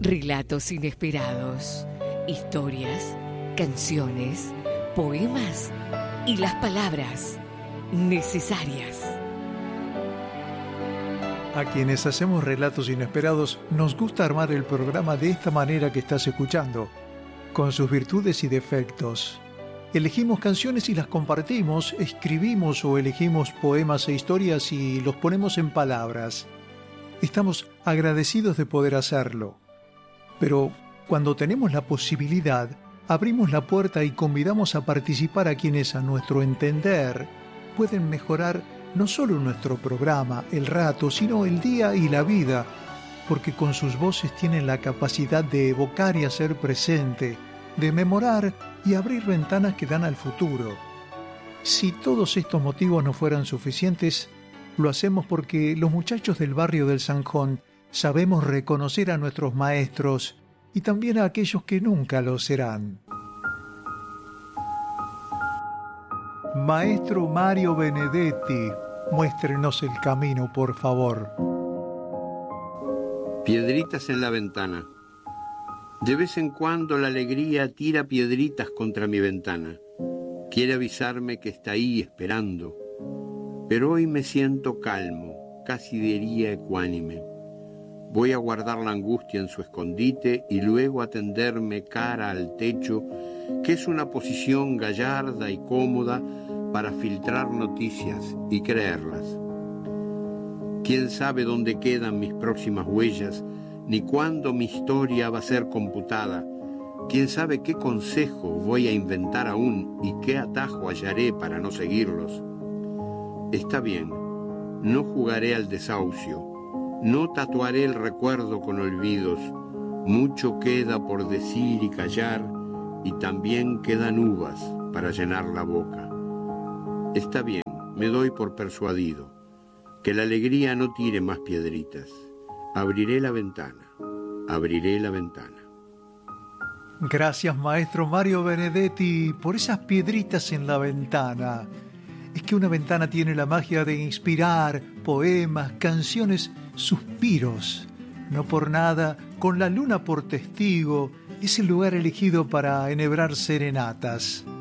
Relatos inesperados, historias, canciones, poemas y las palabras necesarias. A quienes hacemos relatos inesperados nos gusta armar el programa de esta manera que estás escuchando, con sus virtudes y defectos. Elegimos canciones y las compartimos, escribimos o elegimos poemas e historias y los ponemos en palabras. Estamos agradecidos de poder hacerlo. Pero cuando tenemos la posibilidad, abrimos la puerta y convidamos a participar a quienes, a nuestro entender, pueden mejorar no solo nuestro programa, el rato, sino el día y la vida, porque con sus voces tienen la capacidad de evocar y hacer presente, de memorar y abrir ventanas que dan al futuro. Si todos estos motivos no fueran suficientes, lo hacemos porque los muchachos del barrio del Zanjón sabemos reconocer a nuestros maestros y también a aquellos que nunca lo serán. Maestro Mario Benedetti, muéstrenos el camino, por favor. Piedritas en la ventana. De vez en cuando la alegría tira piedritas contra mi ventana. Quiere avisarme que está ahí esperando. Pero hoy me siento calmo, casi diría ecuánime. Voy a guardar la angustia en su escondite y luego a tenderme cara al techo, que es una posición gallarda y cómoda para filtrar noticias y creerlas. ¿Quién sabe dónde quedan mis próximas huellas, ni cuándo mi historia va a ser computada? ¿Quién sabe qué consejo voy a inventar aún y qué atajo hallaré para no seguirlos? Está bien, no jugaré al desahucio, no tatuaré el recuerdo con olvidos. Mucho queda por decir y callar, y también quedan uvas para llenar la boca. Está bien, me doy por persuadido. Que la alegría no tire más piedritas. Abriré la ventana, abriré la ventana. Gracias, maestro Mario Benedetti, por esas piedritas en la ventana. Es que una ventana tiene la magia de inspirar poemas, canciones, suspiros. No por nada, con la luna por testigo, es el lugar elegido para enhebrar serenatas.